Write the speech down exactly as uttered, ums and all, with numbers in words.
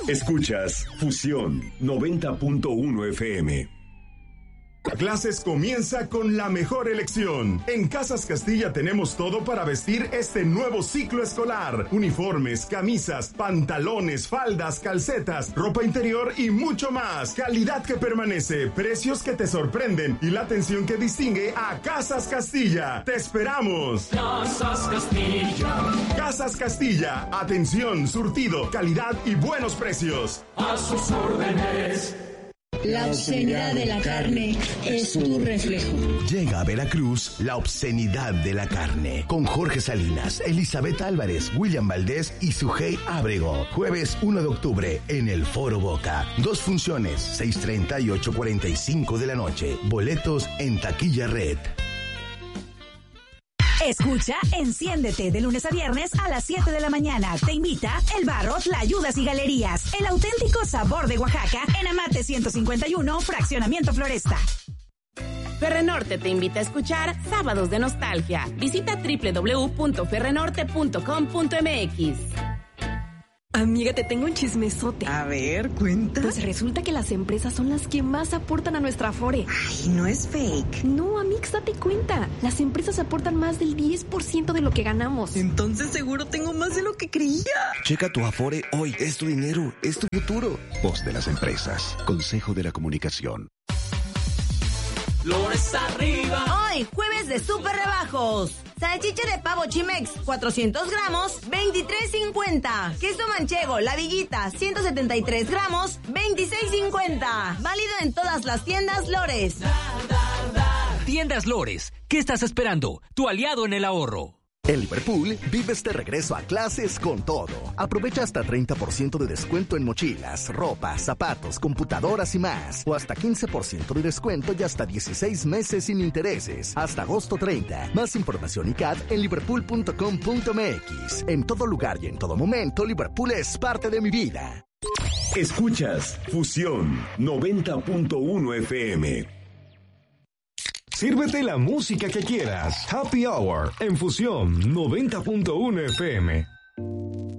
Escuchas Fusión noventa punto uno F M. Clases comienza con la mejor elección. En Casas Castilla tenemos todo para vestir este nuevo ciclo escolar. Uniformes, camisas, pantalones, faldas, calcetas, ropa interior y mucho más. Calidad que permanece, precios que te sorprenden y la atención que distingue a Casas Castilla. ¡Te esperamos! Casas Castilla. Casas Castilla. Atención, surtido, calidad y buenos precios. A sus órdenes. La obscenidad de la carne es tu reflejo. Llega a Veracruz la obscenidad de la carne con Jorge Salinas, Elizabeth Álvarez, William Valdés y Sujei Ábrego. Jueves uno de octubre en el Foro Boca. Dos funciones, seis treinta y ocho cuarenta y cinco de la noche. Boletos en Taquilla Red. Escucha Enciéndete de lunes a viernes a las siete de la mañana. Te invita El Barro, Tlayudas y Galerías. El auténtico sabor de Oaxaca en Amate ciento cincuenta y uno, Fraccionamiento Floresta. Ferrenorte te invita a escuchar Sábados de Nostalgia. Visita doble u doble u doble u punto ferrenorte punto com punto m x. Amiga, te tengo un chismesote. A ver, cuenta. Pues resulta que las empresas son las que más aportan a nuestra Afore. Ay, no es fake. No, Amix, date cuenta. Las empresas aportan más del diez por ciento de lo que ganamos. Entonces seguro tengo más de lo que creía. Checa tu Afore hoy. Es tu dinero, es tu futuro. Voz de las empresas. Consejo de la Comunicación. Flores arriba. Hoy, jueves de super rebajos. Salchicha de pavo Chimex, cuatrocientos gramos, veintitrés cincuenta. Queso manchego, La Villita, ciento setenta y tres gramos, veintiséis cincuenta. Válido en todas las tiendas Lores. Tiendas Lores, ¿qué estás esperando? Tu aliado en el ahorro. En Liverpool, vives de regreso a clases con todo. Aprovecha hasta treinta por ciento de descuento en mochilas, ropa, zapatos, computadoras y más. O hasta quince por ciento de descuento y hasta dieciséis meses sin intereses. Hasta agosto treinta. Más información y C A D en liverpool punto com punto m x. En todo lugar y en todo momento, Liverpool es parte de mi vida. Escuchas Fusión noventa punto uno F M. Sírvete la música que quieras. Happy Hour en Fusión noventa punto uno F M.